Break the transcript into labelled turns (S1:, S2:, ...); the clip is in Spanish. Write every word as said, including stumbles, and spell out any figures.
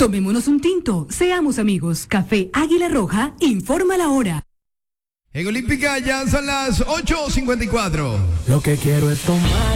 S1: Tomémonos un tinto, seamos amigos. Café Águila Roja, informa la hora.
S2: En Olímpica ya son las ocho cincuenta y cuatro.
S3: Lo que quiero es tomar.